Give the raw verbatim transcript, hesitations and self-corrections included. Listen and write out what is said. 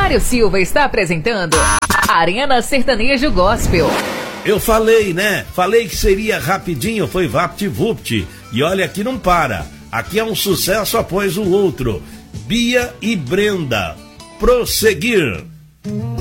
Mário Silva está apresentando Arena Sertanejo Gospel. Eu falei, né? Falei que seria rapidinho, foi vapt-vupt. E olha, aqui não para. Aqui é um sucesso após o outro. Bia e Brenda. Prosseguir.